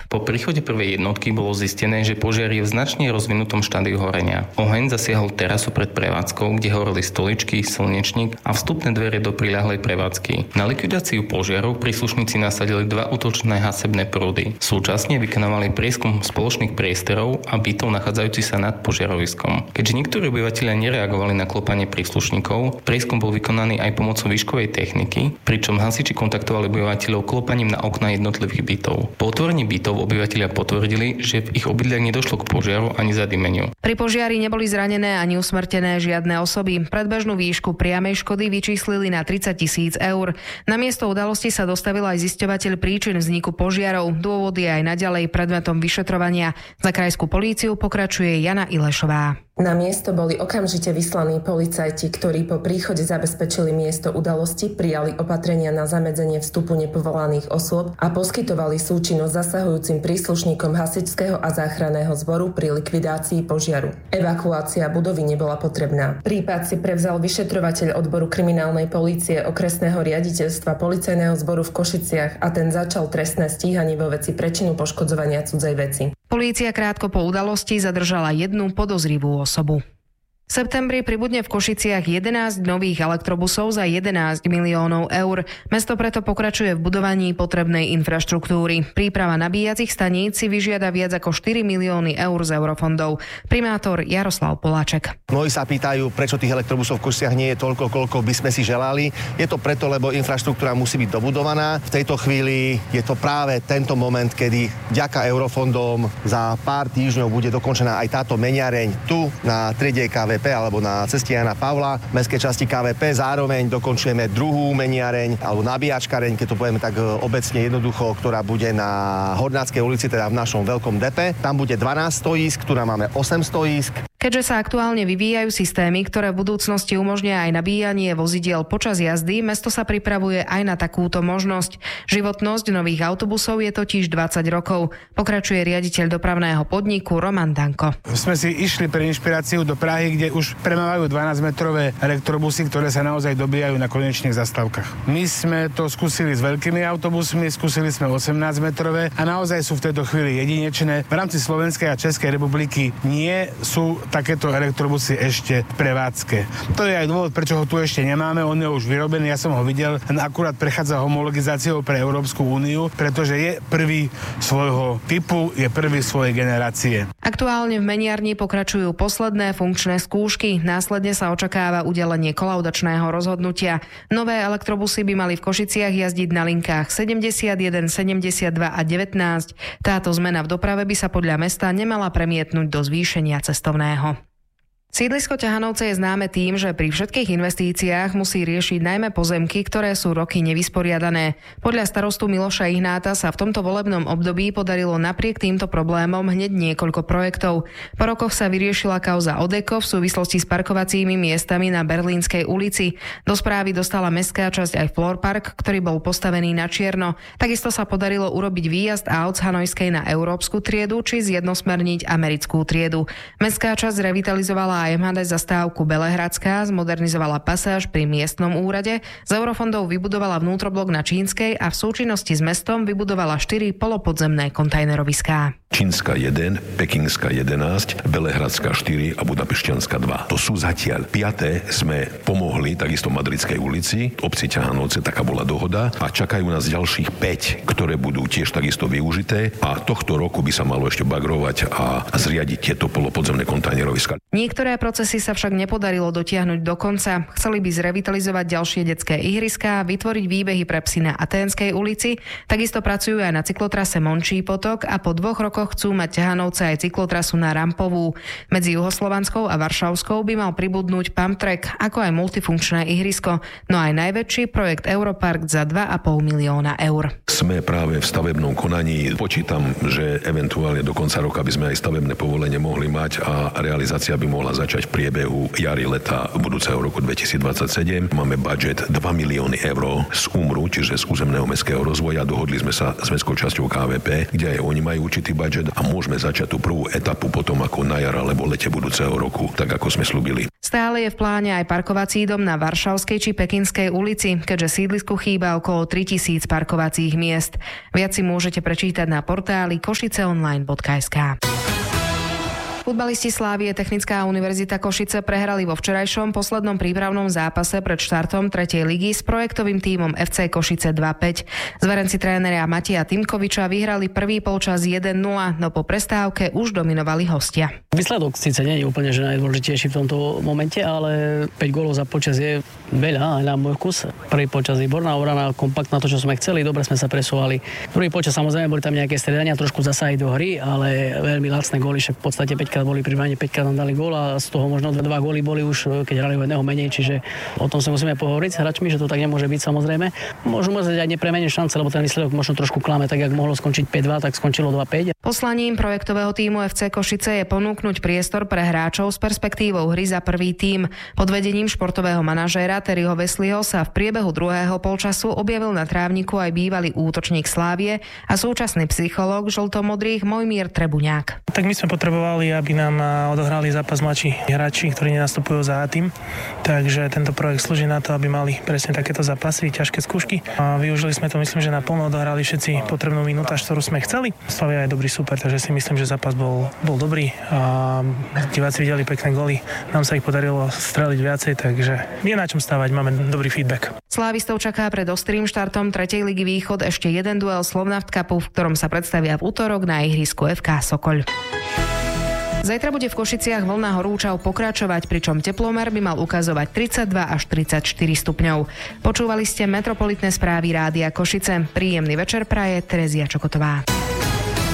Po príchode prvej jednotky bolo zistené, že požiar je v značne rozvinutom štádiu horenia. Oheň zasiahol terasu pred prevádzkou, kde horeli stoličky, slnečník a vstupné dvere do priľahlej prevádzky. Na likvidáciu požiaru príslušníci nasadili 2 útočné hasebné prúdy. Súčasne vykonávali prieskum spoločných priestorov a bytov nachádzajúcich sa nad požiaroviskom. Keďže niektorí obyvatelia nereagovali na klopanie príslušníkov, prieskum bol vykonaný aj pomocou výškovej techniky, pričom hasiči kontaktovali obyvateľov klopaním na okná jednotlivých bytov. Po otvorení bytov obyvatelia potvrdili, že v ich obydliach nedošlo k požiaru ani zadymeniu. Pri požiari neboli zranené ani usmrtené žiadne osoby. Predbežnú výšku priamej škody vyčíslili na 30 000 eur. Na miesto udalosti sa dostavil aj zisťovateľ príčin vzniku požiarov. Dôvod je aj naďalej predmetom vyšetrovania. Za krajskú políciu pokračuje Jana Ilešová. Na miesto boli okamžite vyslaní policajti, ktorí po príchode zabezpečili miesto udalosti, prijali opatrenia na zamedzenie vstupu nepovolaných osôb a poskytovali súčinnosť zasahujúcim príslušníkom hasičského a záchranného zboru pri likvidácii požiaru. Evakuácia budovy nebola potrebná. Prípad si prevzal vyšetrovateľ odboru kriminálnej polície okresného riaditeľstva policajného zboru v Košiciach a ten začal trestné stíhanie vo veci prečinu poškodzovania cudzej veci. Polícia krátko po udalosti zadržala jednu podozrivú osobu. V septembri pribudne v Košiciach 11 nových elektrobusov za 11 miliónov eur. Mesto preto pokračuje v budovaní potrebnej infraštruktúry. Príprava nabíjacích staníc si vyžiada viac ako 4 milióny eur z eurofondov. Primátor Jaroslav Poláček. Mnohí sa pýtajú, prečo tých elektrobusov v Košiciach nie je toľko, koľko by sme si želali. Je to preto, lebo infraštruktúra musí byť dobudovaná. V tejto chvíli je to práve tento moment, kedy vďaka eurofondom za pár týždňov bude dokončená aj táto meniareň tu na triede KVP alebo na ceste Jana Pavla, v mestskej časti KVP. Zároveň dokončujeme druhú meniareň alebo nabíjačkareň, keď to povieme tak obecne jednoducho, ktorá bude na Hornáckej ulici, teda v našom veľkom depe. Tam bude 12 stojísk, tu máme 8 stojísk. Keďže sa aktuálne vyvíjajú systémy, ktoré v budúcnosti umožnia aj nabíjanie vozidiel počas jazdy, mesto sa pripravuje aj na takúto možnosť. Životnosť nových autobusov je totiž 20 rokov. Pokračuje riaditeľ dopravného podniku Roman Danko. Sme si išli pre inšpiráciu do Prahy, kde už premávajú 12-metrové elektrobusy, ktoré sa naozaj dobíjajú na konečných zastávkach. My sme to skúsili s veľkými autobusmi, skúsili sme 18-metrové a naozaj sú v tejto chvíli jedinečné. V rámci Slovenskej a Českej republiky nie sú takéto elektrobusy ešte v prevádzke. To je aj dôvod, prečo ho tu ešte nemáme, on je už vyrobený, ja som ho videl, akurát prechádza homologizáciou pre Európsku úniu, pretože je prvý svojho typu, je prvý svojej generácie. Aktuálne v meniarni pokračujú posledné funkčné skúšky, následne sa očakáva udelenie kolaudačného rozhodnutia. Nové elektrobusy by mali v Košiciach jazdiť na linkách 71, 72 a 19. Táto zmena v doprave by sa podľa mesta nemala premietnúť do zvýšenia cestovného. Sídlisko Ťahanovce je známe tým, že pri všetkých investíciách musí riešiť najmä pozemky, ktoré sú roky nevysporiadané. Podľa starostu Miloša Ihnáta sa v tomto volebnom období podarilo napriek týmto problémom hneď niekoľko projektov. Po rokoch sa vyriešila kauza Odeko v súvislosti s parkovacími miestami na Berlínskej ulici. Do správy dostala mestská časť aj Florpark, ktorý bol postavený na čierno. Takisto sa podarilo urobiť výjazd aut z Hanojskej na európsku triedu či zjednosmerniť americkú triedu. Mestská časť revitalizovala a MHD zastávku Belehradská, zmodernizovala pasáž pri miestnom úrade, z eurofondov vybudovala vnútroblok na Čínskej a v súčinnosti s mestom vybudovala 4 polopodzemné kontajneroviská. Čínska 1, Pekingská 11, Belehradská 4 a Budapešťanská 2. To sú zatiaľ. 5. sme pomohli takisto Madridskej ulici, obci Ťahanovce, taká bola dohoda a čakajú nás ďalších 5, ktoré budú tiež takisto využité a tohto roku by sa malo ešte bagrovať a zriadiť tieto polopodzemné kontajneroviská. Niektoré procesy sa však nepodarilo dotiahnuť do konca. Chceli by zrevitalizovať ďalšie detské ihriská, vytvoriť výbehy pre psy na Aténskej ulici, takisto pracujú aj na cyklotrase Mončí potok a po 2 rokoch chcú mať Ťahanovce aj cyklotrasu na Rampovú. Medzi Juhoslovanskou a Varšavskou by mal pribudnúť pump track, ako aj multifunkčné ihrisko, no aj najväčší projekt Europark za 2,5 milióna eur. Sme práve v stavebnom konaní. Počítam, že eventuálne do konca roka by sme aj stavebné povolenie mohli mať a realizácia by mohla začať v priebehu jary leta budúceho roku 2027. Máme budget 2 milióny eur z úmru, čiže z územného mestského rozvoja. Dohodli sme sa s mestskou časťou KVP, kde aj oni majú určitý budget a môžeme začať tú prvú etapu potom ako na jar alebo lete budúceho roku, tak ako sme slúbili. Stále je v pláne aj parkovací dom na Varšavskej či Pekinskej ulici, keďže sídlisku chýba okolo 3000 parkovacích miest. Viac si môžete prečítať na portáli košiceonline.sk. Futbalisti Slávie Technická univerzita Košice prehrali vo včerajšom poslednom prípravnom zápase pred štartom 3. ligy s projektovým tímom FC Košice 2-5. Zverenci trénera Mateja Timkoviča vyhrali prvý polčas 1-0, no po prestávke už dominovali hostia. Výsledok síce nie je úplne že najdôležitejší v tomto momente, ale 5 gólov za počas je veľa aj na môj vkus. Prvý počas výborná obrana, kompaktná, to čo sme chceli, dobre sme sa presúvali. Druhý počas samozrejme boli tam nejaké stredania, trošku zasahy do hry, ale veľmi lacné góly, však v podstate 5 boli pri bráne, 5 nám dali gól a z toho možno 2 góly boli už, keď hrali o jedného menej, čiže o tom sa musíme pohovoriť s hráčmi, že to tak nemôže byť samozrejme. Môžu aj nepremeniť šance, lebo ten výsledok možno trošku klame, tak jak mohlo skončiť 5-2, tak skončilo 2-5. Poslaním projektového tímu FC Košice je ponúknuť priestor pre hráčov s perspektívou hry za prvý tím. Pod vedením športového manažéra Terryho Wesleyho sa v priebehu druhého polčasu objavil na trávniku aj bývalý útočník Slávie a súčasný psychológ žltomodrých Mojmír Trebuňák. Tak my sme potrebovali, aby nám odohrali zápas mladší hráči, ktorí nenastupujú za A tým. Takže tento projekt slúži na to, aby mali presne takéto zápasy, ťažké skúšky. A využili sme to, myslím, že naplno odohrali všetci potrebnú minútaž, ktorú sme chceli. Slavia je dobrý super, takže si myslím, že zápas bol dobrý a diváci videli pekné góly. Nám sa ich podarilo streliť viacej, takže je na čom stávať, máme dobrý feedback. Slávistov čaká pred ostrým štartom 3. ligy Východ ešte jeden duel Slovnaft Cupu, v ktorom sa predstavia v utorok na ihrisku FK Sokoľ. Zajtra bude v Košiciach vlna horúčav pokračovať, pričom teplomer by mal ukazovať 32 až 34 stupňov. Počúvali ste metropolitné správy Rádia Košice. Príjemný večer praje Terezia Čokotová.